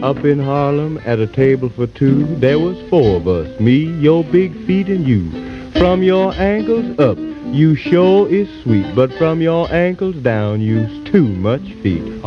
Up in Harlem at a table for two, there was four of us, me, your big feet, and you. From your ankles up, you sure is sweet, but from your ankles down, you's too much feet.